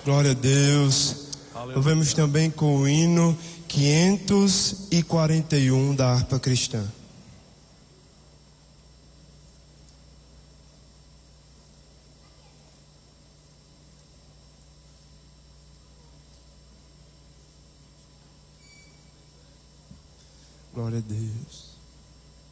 Glória a Deus. Louvemos também com o hino 541 da harpa cristã. Glória a Deus.